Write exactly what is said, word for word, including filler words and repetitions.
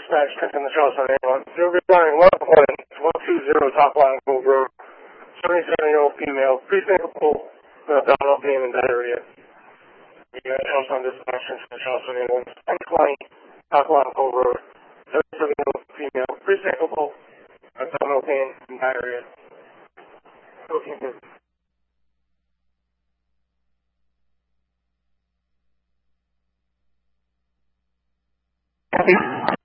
dispatch checking the Charleston ambulance. You're regarding one point one two zero top line Cove Road. seventy-seven-year-old female, pre-thinkable with abdominal pain and diarrhea. You got Charleston dispatch checking the Charleston ambulance. one twenty top line Cove Road. seventy-seven-year-old female, pre-thinkable with abdominal pain and diarrhea. Okay, Copy.